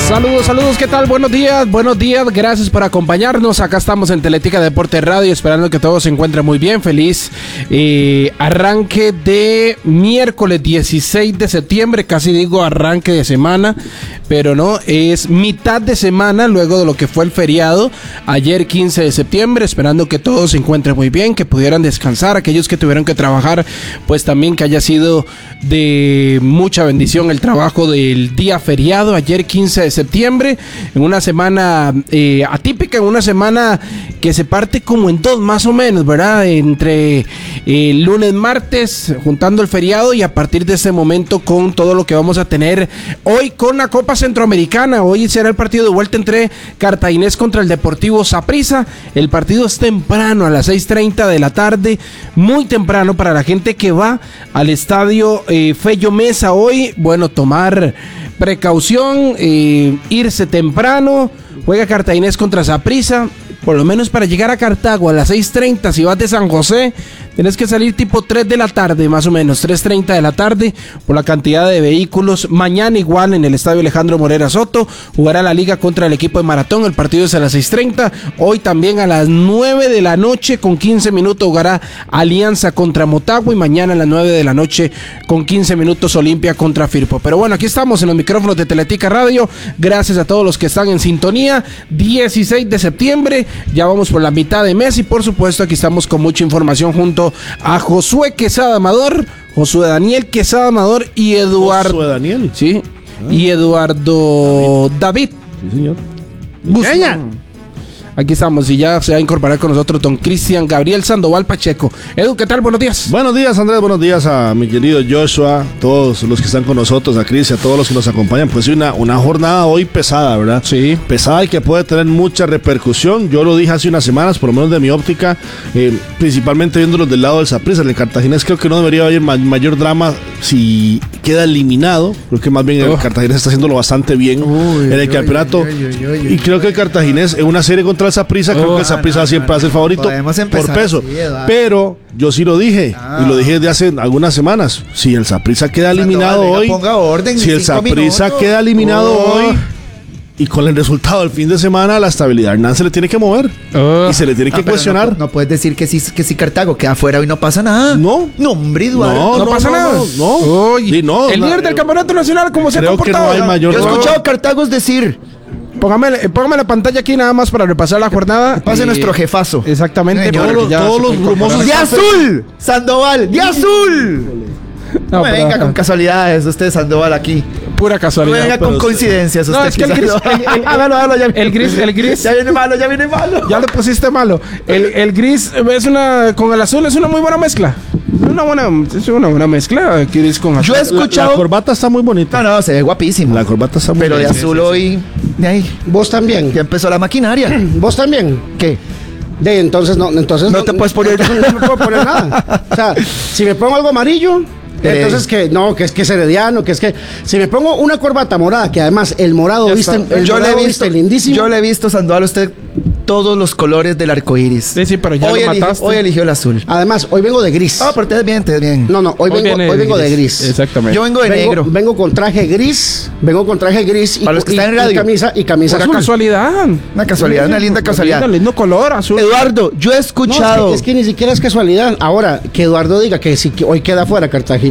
Saludos, ¿qué tal? Buenos días, gracias por acompañarnos. Acá estamos en Teletica Deporte Radio, esperando que todo se encuentre muy bien. Feliz arranque de miércoles 16 de septiembre, casi digo arranque de semana, pero no, es mitad de semana luego de lo que fue el feriado, ayer 15 de septiembre, esperando que todo se encuentre muy bien, que pudieran descansar, aquellos que tuvieron que trabajar, pues también que haya sido de mucha bendición el trabajo del día feriado, ayer 15 de septiembre, en una semana atípica, en una semana que se parte como en dos más o menos, ¿verdad? Entre lunes, martes, juntando el feriado, y a partir de ese momento con todo lo que vamos a tener hoy con la Copa Centroamericana. Hoy será el partido de vuelta entre Cartaginés contra el Deportivo Saprissa. El partido es temprano, a las 6:30 de la tarde, muy temprano para la gente que va al estadio Fello Mesa hoy. Bueno, tomar precaución, irse temprano. Juega Cartaginés contra Saprissa. Por lo menos para llegar a Cartago a las 6:30, si vas de San José, tienes que salir tipo 3 de la tarde, más o menos, 3:30 de la tarde, por la cantidad de vehículos. Mañana igual en el estadio Alejandro Morera Soto, jugará la liga contra el equipo de Maratón, el partido es a las 6:30. Hoy también a las 9 de la noche, con 15 minutos, jugará Alianza contra Motagua, y mañana a las 9 de la noche, con 15 minutos, Olimpia contra Firpo. Pero bueno, aquí estamos en los micrófonos de Teletica Radio, gracias a todos los que están en sintonía. 16 de septiembre, ya vamos por la mitad de mes, y por supuesto aquí estamos con mucha información junto a Josué Quesada Amador, Josué Daniel Quesada Amador y Eduardo. Josué Daniel. Sí. Y Eduardo David. Sí, señor. Guzmán. Aquí estamos, y ya se va a incorporar con nosotros don Cristian Gabriel Sandoval Pacheco. Edu, ¿qué tal? Buenos días. Buenos días, Andrés. Buenos días a mi querido Joshua, todos los que están con nosotros, a Cris y a todos los que nos acompañan. Pues sí, una jornada hoy pesada, ¿verdad? Sí. Pesada y que puede tener mucha repercusión. Yo lo dije hace unas semanas, por lo menos de mi óptica, principalmente viéndolos del lado del Saprissa. El Cartaginés creo que no debería haber mayor drama si queda eliminado. Creo que más bien el Cartaginés está haciéndolo bastante bien en el campeonato. Y creo que el Cartaginés en una serie contra el Saprissa, creo que el Saprissa siempre va a ser favorito por peso. Sí, pero yo sí lo dije, y lo dije desde hace algunas semanas. Si el Saprissa queda eliminado hoy, si el Saprissa queda eliminado hoy, y con el resultado del fin de semana, la estabilidad Hernán se le tiene que mover y se le tiene que cuestionar. No puedes decir que si Cartago queda afuera hoy no pasa nada. No, hombre, Eduardo. No pasa nada. Oye, el líder del campeonato nacional, ¿cómo se ha comportado? Creo que no hay mayor. Yo he escuchado Cartagos decir. Póngame la pantalla aquí nada más para repasar la jornada. Pase nuestro jefazo. Exactamente. Todos los rumosos. ¡De azul! ¡Sandoval! ¡De azul! No me venga con casualidades usted, Sandoval, aquí. Pura casualidad. No venga con coincidencias usted. No, es que el gris. Ya viene malo. Ya lo pusiste malo. El gris con el azul es una muy buena mezcla. Es una buena mezcla, gris con azul. Yo he escuchado. La corbata está muy bonita. No, se ve guapísimo. La corbata está muy Pero bonita. de azul hoy. De ahí. Vos también. Ya empezó la maquinaria. Vos también. ¿Qué? Entonces no te puedes poner. No me puedo poner nada. O sea, si me pongo algo amarillo, entonces que es herediano, que es que si me pongo una corbata morada, que además el morado viste lindísimo. Yo le he visto, Sandoval, a usted todos los colores del arco iris. Sí, pero ya lo mataste. Hoy eligió el azul. Además, hoy vengo de gris. Pero te ves bien. No, hoy vengo de gris. Exactamente. Yo vengo de negro. Vengo con traje gris. Para los que están en radio. Y camisa azul. Una casualidad, una linda casualidad. Un lindo color azul. Eduardo, yo he escuchado. No, es que ni siquiera es casualidad. Ahora, que Eduardo diga que hoy queda fuera Cartaginés